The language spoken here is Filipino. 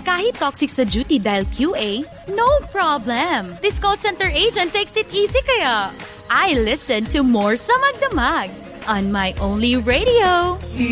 Kahit toxic sa duty dahil QA, no problem. This call center agent takes it easy kaya. I listen to more sa Magdamag on my only radio.